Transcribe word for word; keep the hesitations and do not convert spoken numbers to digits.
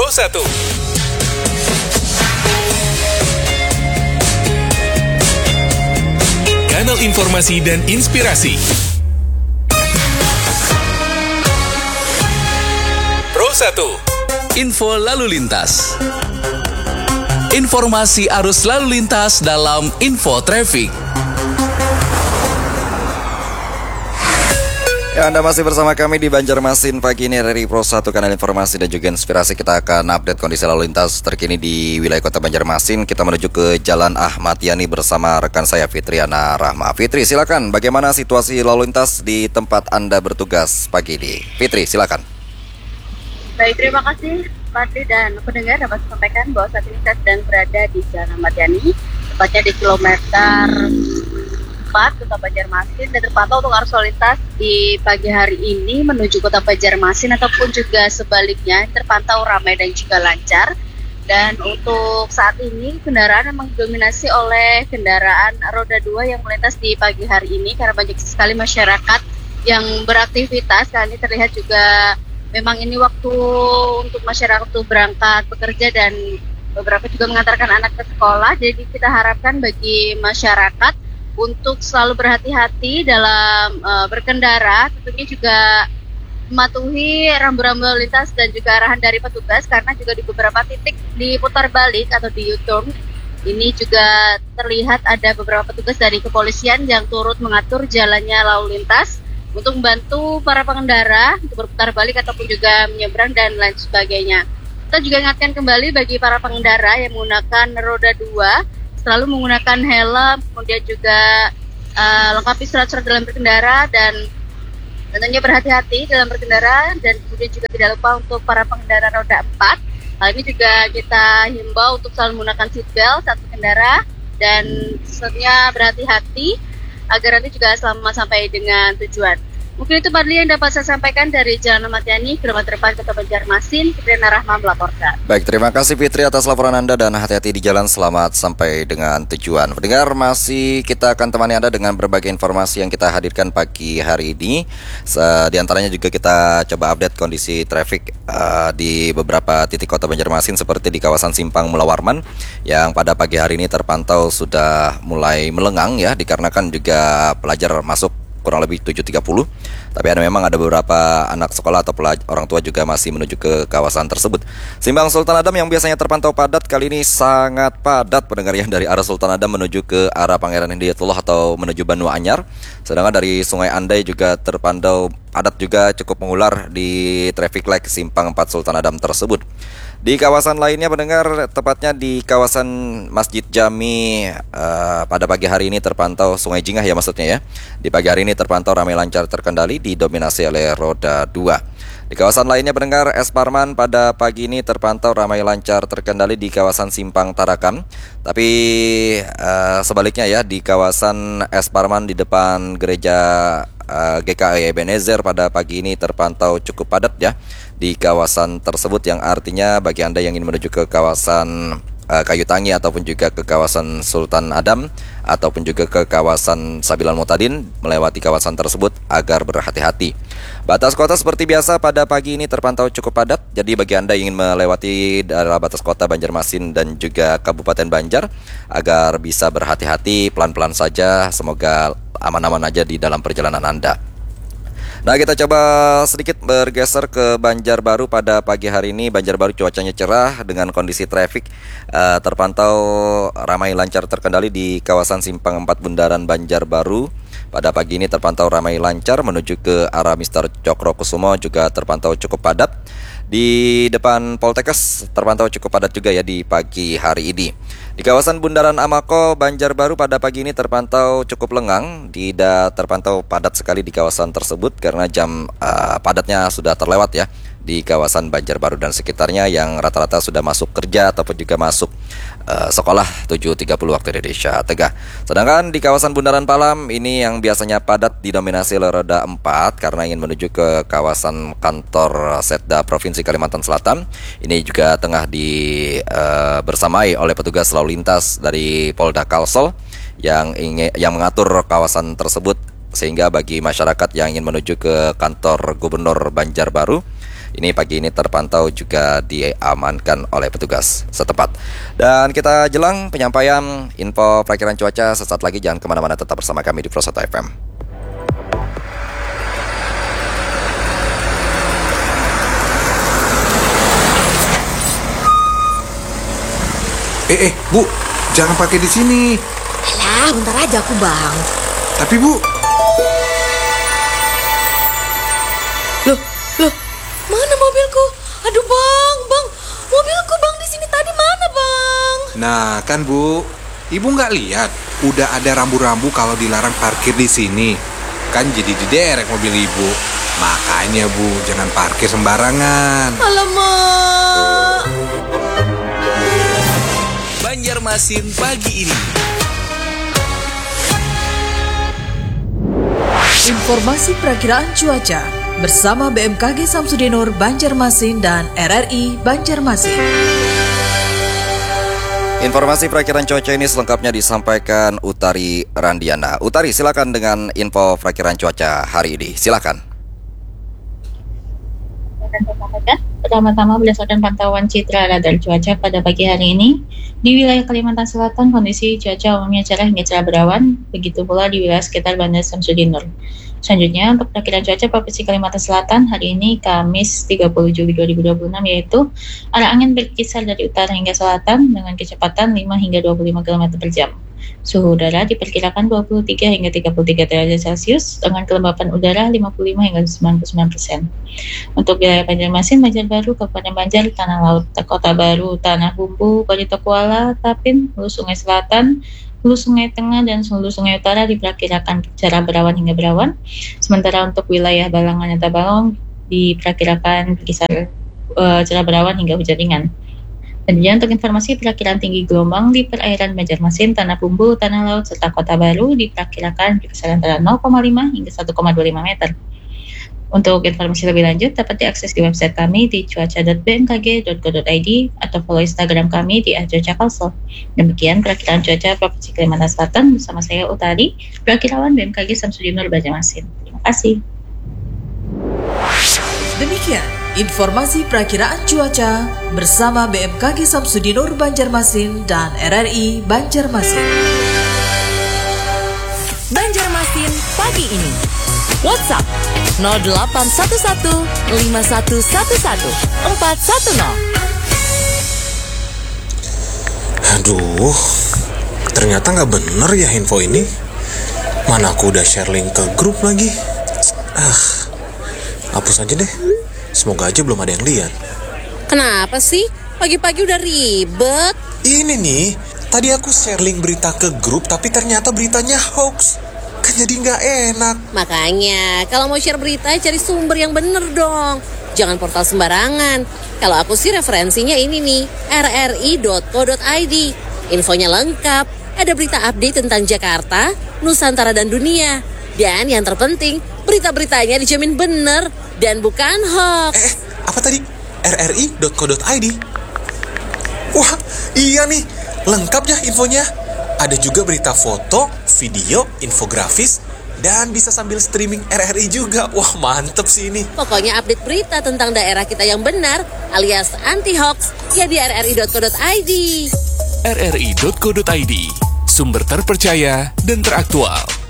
Pro satu. Kanal informasi dan inspirasi. Pro satu. Info lalu lintas. Informasi arus lalu lintas dalam Info Traffic. Ya, Anda masih bersama kami di Banjarmasin pagi ini dari Pro satu, kanal informasi dan juga inspirasi. Kita akan update kondisi lalu lintas terkini di wilayah kota Banjarmasin. Kita menuju ke Jalan Ahmad Yani bersama rekan saya Fitriana Rahma. Fitri, silakan. Bagaimana situasi lalu lintas di tempat Anda bertugas pagi ini? Fitri, silakan. Baik, terima kasih Fadli dan pendengar. Dapat sampaikan bahwa saat ini saya sedang berada di Jalan Ahmad Yani, tepatnya di kilometer empat Kota Banjarmasin, dan terpantau untuk arus lalu lintas di pagi hari ini menuju Kota Banjarmasin ataupun juga sebaliknya terpantau ramai dan juga lancar. Dan untuk saat ini kendaraan memang didominasi oleh kendaraan roda dua yang melintas di pagi hari ini karena banyak sekali masyarakat yang beraktivitas. Kali ini terlihat juga memang ini waktu untuk masyarakat untuk berangkat bekerja dan beberapa juga mengantarkan anak ke sekolah. Jadi kita harapkan bagi masyarakat untuk selalu berhati-hati dalam uh, berkendara, tentunya juga mematuhi rambu-rambu lalu lintas dan juga arahan dari petugas, karena juga di beberapa titik di putar balik atau di U-turn ini juga terlihat ada beberapa petugas dari kepolisian yang turut mengatur jalannya lalu lintas untuk membantu para pengendara untuk berputar balik ataupun juga menyeberang dan lain sebagainya. Kita juga ingatkan kembali bagi para pengendara yang menggunakan roda dua selalu menggunakan helm, kemudian juga uh, lengkapi surat-surat dalam berkendara dan tentunya berhati-hati dalam berkendara, dan kemudian juga tidak lupa untuk para pengendara roda empat. Hal ini juga kita himbau untuk selalu menggunakan seatbelt saat berkendara dan tentunya berhati-hati agar nanti juga selamat sampai dengan tujuan. Mungkin itu Fadli yang dapat saya sampaikan dari Jalan Ahmad Yani, kilometer empat Kota Banjarmasin. Fitriana Rahma melaporkan. Baik, terima kasih Fitri atas laporan Anda dan hati-hati di jalan, selamat sampai dengan tujuan. Pendengar, masih kita akan temani Anda dengan berbagai informasi yang kita hadirkan pagi hari ini. Di antaranya juga kita coba update kondisi traffic uh, di beberapa titik Kota Banjarmasin seperti di kawasan Simpang Mulawarman yang pada pagi hari ini terpantau sudah mulai melengang ya, dikarenakan juga pelajar masuk kurang lebih tujuh tiga puluh. Tapi ada memang ada beberapa anak sekolah atau pelajar, orang tua juga masih menuju ke kawasan tersebut. Simpang Sultan Adam yang biasanya terpantau padat kali ini sangat padat pendengar ya, dari arah Sultan Adam menuju ke arah Pangeran Hidayatullah atau menuju Banu Anyar. Sedangkan dari Sungai Andai juga terpantau padat juga, cukup mengular di traffic light Simpang empat Sultan Adam tersebut. Di kawasan lainnya pendengar, tepatnya di kawasan Masjid Jami uh, pada pagi hari ini terpantau Sungai Jingah ya maksudnya ya. Di pagi hari ini terpantau ramai lancar terkendali, didominasi oleh roda dua. Di kawasan lainnya pendengar, Es Parman pada pagi ini terpantau ramai lancar terkendali di kawasan Simpang Tarakan. Tapi uh, sebaliknya ya, di kawasan Es Parman di depan gereja uh, G K I Ebenezer pada pagi ini terpantau cukup padat ya di kawasan tersebut, yang artinya bagi Anda yang ingin menuju ke kawasan uh, Kayu Tangi ataupun juga ke kawasan Sultan Adam ataupun juga ke kawasan Sabilan Mutadin melewati kawasan tersebut agar berhati-hati. Batas kota seperti biasa pada pagi ini terpantau cukup padat. Jadi bagi Anda yang ingin melewati daerah batas kota Banjarmasin dan juga Kabupaten Banjar agar bisa berhati-hati, pelan-pelan saja, semoga aman-aman aja di dalam perjalanan Anda. Nah, kita coba sedikit bergeser ke Banjarbaru pada pagi hari ini. Banjarbaru cuacanya cerah dengan kondisi traffic uh, terpantau ramai lancar terkendali di kawasan Simpang empat Bundaran Banjarbaru. Pada pagi ini terpantau ramai lancar menuju ke arah Mister Cokrokusumo juga terpantau cukup padat. Di depan Poltekkes terpantau cukup padat juga ya di pagi hari ini. Di kawasan Bundaran Amako, Banjarbaru pada pagi ini terpantau cukup lengang. Tidak terpantau padat sekali di kawasan tersebut karena jam uh, padatnya sudah terlewat ya di kawasan Banjarbaru dan sekitarnya yang rata-rata sudah masuk kerja ataupun juga masuk uh, sekolah tujuh tiga puluh waktu Indonesia Tengah. Sedangkan di kawasan Bundaran Palam ini yang biasanya padat didominasi oleh roda empat karena ingin menuju ke kawasan kantor Setda Provinsi Kalimantan Selatan. Ini juga tengah di uh, bersamai oleh petugas lalu lintas dari Polda Kalsel yang ingin yang mengatur kawasan tersebut, sehingga bagi masyarakat yang ingin menuju ke kantor Gubernur Banjarbaru ini pagi ini terpantau juga diamankan oleh petugas setempat. Dan kita jelang penyampaian info perakiran cuaca sesaat lagi. Jangan kemana-mana, tetap bersama kami di Pro satu F M. Eh, eh, Bu, jangan pakai di sini. Alah, bentar aja aku, Bang. Tapi, Bu. Loh, loh, mana mobilku? Aduh, Bang, Bang, mobilku, Bang, di sini tadi mana, Bang? Nah, kan, Bu, Ibu nggak lihat udah ada rambu-rambu kalau dilarang parkir di sini. Kan jadi diderek mobil Ibu. Makanya, Bu, jangan parkir sembarangan. Alamak. Banjarmasin pagi ini. Informasi perakiraan cuaca bersama B M K G Samsudinur Banjarmasin dan R R I Banjarmasin. Informasi perakiraan cuaca ini selengkapnya disampaikan Utari Randiana. Utari, silakan dengan info perakiraan cuaca hari ini. Silakan. Pertama-tama berdasarkan pantauan citra radar cuaca pada pagi hari ini, di wilayah Kalimantan Selatan kondisi cuaca umumnya cerah hingga cerah berawan, begitu pula di wilayah sekitar Bandar Samsudinur. Selanjutnya untuk perakiraan cuaca Provinsi Kalimantan Selatan hari ini Kamis tiga puluh Juli dua ribu dua puluh enam, yaitu arah angin berkisar dari utara hingga selatan dengan kecepatan lima hingga dua puluh lima kilometer per jam. Suhu udara diperkirakan dua puluh tiga hingga tiga puluh tiga derajat Celcius dengan kelembapan udara lima puluh lima hingga sembilan puluh sembilan persen. Untuk wilayah Banjarmasin, Banjarbaru, Kabupaten Banjar, Tanah Laut, Kota Baru, Tanah Bumbu, Barito Kuala, Tapin, Hulu Sungai Selatan, Hulu Sungai Tengah, dan Hulu Sungai Utara diperkirakan cerah berawan hingga berawan. Sementara untuk wilayah Balangan dan Tabalong diperkirakan berkisar uh, cerah berawan hingga hujan ringan. Dan untuk informasi perakiraan tinggi gelombang di perairan Banjarmasin, Tanah Bumbu, Tanah Laut, serta Kota Baru diperkirakan berkisar antara nol koma lima hingga satu koma dua lima meter. Untuk informasi lebih lanjut dapat diakses di website kami di cuaca dot b m k g dot go dot i d atau follow Instagram kami di at cuaca kalsel. Demikian perakiraan cuaca Provinsi Kalimantan Selatan bersama saya Utari, perakirawan B M K G Samsudinur Banjarmasin. Terima kasih. Demikian informasi perakiraan cuaca bersama B M K G Samsudinur Banjarmasin dan R R I Banjarmasin. Banjarmasin pagi ini. WhatsApp nol delapan satu satu lima satu satu satu empat satu nol. Aduh, ternyata nggak bener ya info ini. Mana aku udah share link ke grup lagi. Ah, hapus aja deh. Semoga aja belum ada yang lihat. Kenapa sih? Pagi-pagi udah ribet. Ini nih, tadi aku share link berita ke grup tapi ternyata beritanya hoax. Kan jadi nggak enak. Makanya, kalau mau share berita cari sumber yang bener dong. Jangan portal sembarangan. Kalau aku sih referensinya ini nih, r r i dot co dot i d. Infonya lengkap, ada berita update tentang Jakarta, Nusantara dan dunia. Dan yang terpenting, berita-beritanya dijamin bener dan bukan hoax. Eh, apa tadi? r r i dot co dot i d. Wah, iya nih, lengkap ya infonya. Ada juga berita foto, video, infografis, dan bisa sambil streaming R R I juga. Wah, mantep sih ini. Pokoknya update berita tentang daerah kita yang benar alias anti-hoax ya di r r i dot co dot i d. r r i dot co dot i d, sumber terpercaya dan teraktual.